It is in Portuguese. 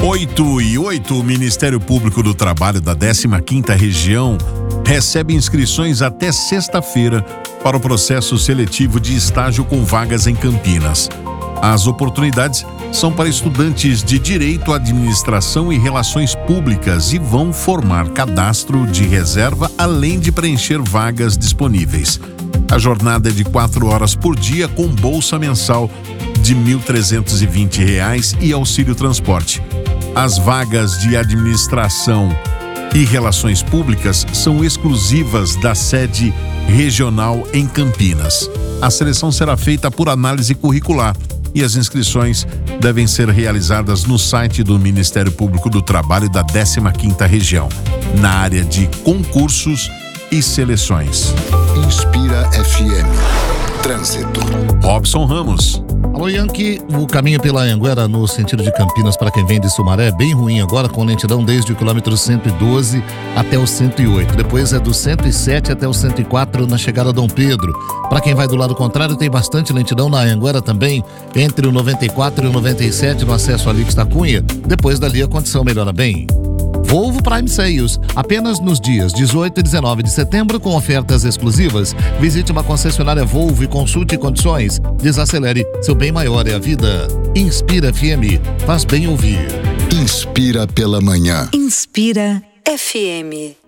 8:08, o Ministério Público do Trabalho da 15ª Região recebe inscrições até sexta-feira para o processo seletivo de estágio com vagas em Campinas. As oportunidades são para estudantes de Direito, Administração e Relações Públicas e vão formar cadastro de reserva, além de preencher vagas disponíveis. A jornada é de 4 horas por dia, com bolsa mensal de R$ 1.320 e auxílio transporte. As vagas de Administração e Relações Públicas são exclusivas da sede regional em Campinas. A seleção será feita por análise curricular e as inscrições devem ser realizadas no site do Ministério Público do Trabalho da 15ª Região, na área de concursos e seleções. Inspira FM. Trânsito. Robson Ramos. Alô, Yankee, o caminho pela Anhanguera no sentido de Campinas para quem vem de Sumaré é bem ruim agora, com lentidão desde o quilômetro 112 até o 108. Depois é do 107 até o 104 na chegada a Dom Pedro. Para quem vai do lado contrário, tem bastante lentidão na Anhanguera também, entre o 94 e o 97 no acesso a Lix da Cunha. Depois dali a condição melhora bem. Volvo Prime Sales, apenas nos dias 18 e 19 de setembro, com ofertas exclusivas. Visite uma concessionária Volvo e consulte condições. Desacelere, seu bem maior é a vida. Inspira FM, faz bem ouvir. Inspira pela manhã. Inspira FM.